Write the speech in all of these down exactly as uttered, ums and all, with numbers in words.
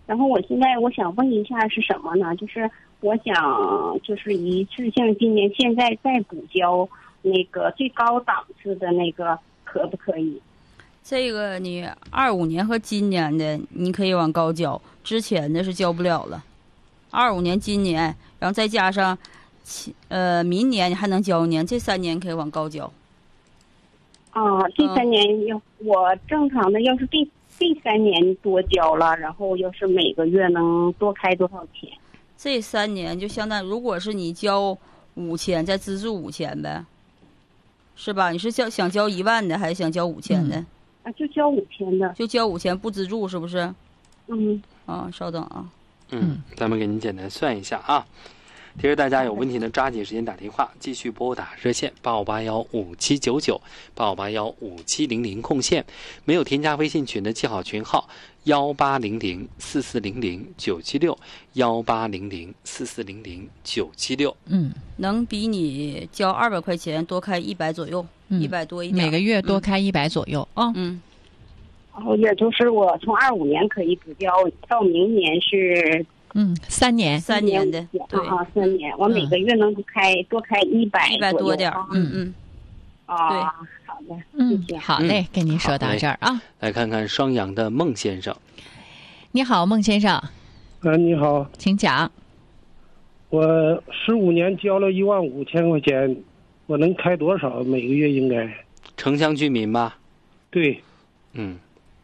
然后我现在我想问一下是什么呢？就是我想就是一次性今年现在再补交那个最高档次的那个可不可以？ 这个你二五年和今年的你可以往高交，之前的是交不了了。二五年、今年，然后再加上，呃，明年你还能交一年，这三年可以往高交。 啊，这三年要、嗯、我正常的，要是第第三年多交了，然后要是每个月能多开多少钱？ 这三年就相当，如果是你交五千，再资助五千呗，是吧？你是想想交一万的，还是想交五千的？ 嗯、啊，就交五千的， 就交五千不资助，是不是？ 嗯。 啊，稍等啊。 嗯，咱们给您简单算一下啊。提示大家有问题呢，抓紧时间打电话，继续拨打热线八五八幺五七九九八五八幺五七零零空线。没有添加微信群的记好群号幺八零零四四零零九七六幺八零零四四零零九七六。 嗯，能比你交二百块钱多开一百左右，一、嗯、百多一点， 每个月多开一百左右啊。 嗯。 哦，也就是我从二五年可以补交到明年是。 嗯，三年， 三年的，对啊，三年，我每个月能开、嗯、多开一百， 一百多点，嗯嗯， 啊，对，好的， 嗯，好嘞，跟您说到这儿啊。 来看看双阳的孟先生， 你好，孟先生。 啊，你好， 请讲。 我十五年交了一万五千块钱，我能开多少？每个月应该？ 城乡居民吧？ 对， 嗯。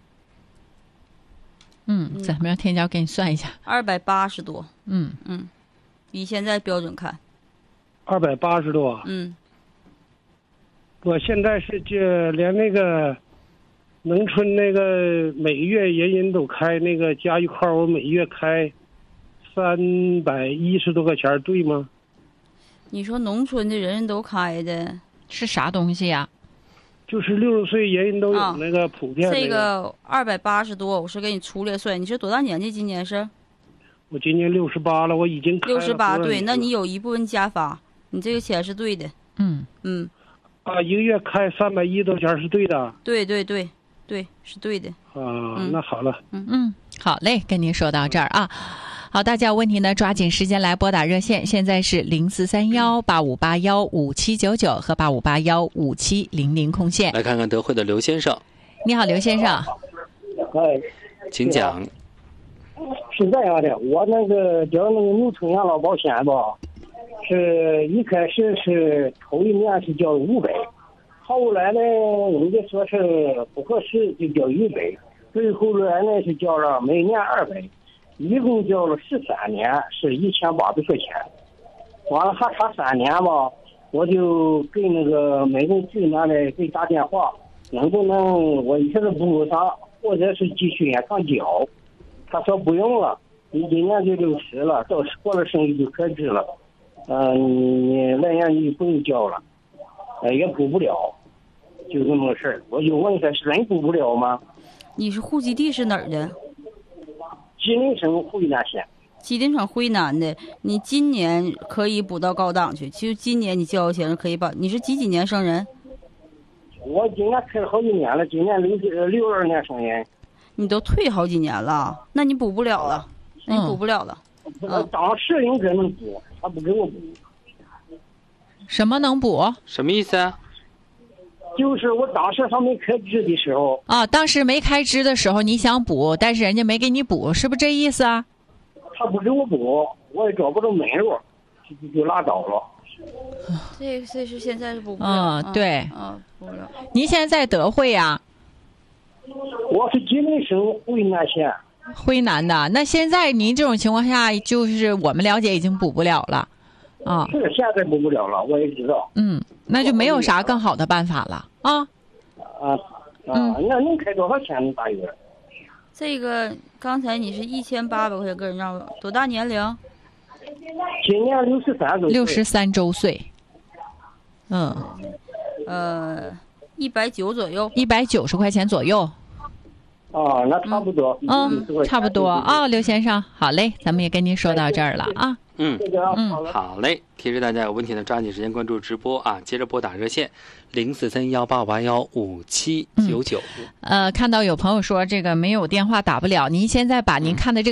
嗯，咱们让天骄给你算一下， 二百八十多。 嗯嗯，以现在标准看， 二百八十多。 嗯， 我现在是这连那个农村那个每个月人人都开那个加一块，我每月开三百一十多块钱，对吗？ 你说农村的人人都开的是啥东西呀？ 就是六十岁人人都有那个普遍、那个啊、这个二百八十多，我是给你粗略算。你是多大年纪？今年是？ 我今年六十八了，我已经六十八，对，那你有一部分加发，你这个钱是对的。 嗯嗯。 啊，一个月开三百一多钱是对的。 对对对对，是对的。 啊，嗯、那好了。 嗯嗯，好嘞，跟您说到这儿啊。好，大家有问题呢，抓紧时间来拨打热线，现在是零四三幺八五八幺五七九九和八五八幺五七零零空线。 来看看德惠的刘先生。 你好，刘先生。 哎， 请讲。 是这样的，我那个交那个农村养老保险吧，是一开始是头一年是交五百，后来呢，人家说是不合适就交一百，最后来呢是交了每年二百。一共交了十三年，是一千八百块钱。完了还差三年吧，我就给那个美工局那里给打电话，能不能我一下子补上，或者是继续延长交？他说不用了，你今年就六十了，到过了生日就开支了，呃，你来年你不用交了，呃，也补不了，就这么个事儿。我就问他是真补不了吗？ 你是户籍地是哪儿的？ 吉林省惠南县。 吉林省惠南的，你今年可以补到高档去。其实今年你交钱是可以把。你是几几年生人？ 我今年开了好几年了，今年六六二年生人。 你都退好几年了，那你补不了了，那你补不了了。 嗯，当时应该能补，他不给我补。 什么能补？ 什么意思啊？ 就是我当时还没开支的时候啊，当时没开支的时候你想补，但是人家没给你补，是不是这意思啊？ 他不给我补，我也找不着门路，就就拉倒了。 这这是现在是补不了。 嗯，对， 嗯，补不了。 您现在在德惠呀？ 我是吉林省惠南县。 惠南的，那现在您这种情况下，就是我们了解已经补不了了。啊， 是现在补不了了，我也知道。 嗯，那就没有啥更好的办法了啊。 啊啊，那能开多少钱大约？ 这个刚才你是一千八百块钱个人账户，多大年龄？ 今年六十三周。 六十三周岁。嗯。 呃，一百九左右。 一百九十块钱左右。 哦，那差不多。 嗯，差不多啊，刘先生，好嘞，咱们也跟您说到这儿了啊。 嗯嗯， 好嘞。提示大家有问题呢，抓紧时间关注直播啊！接着拨打热线零四三幺八五八幺五七九九。 呃，看到有朋友说这个没有电话打不了，您现在把您看的这个。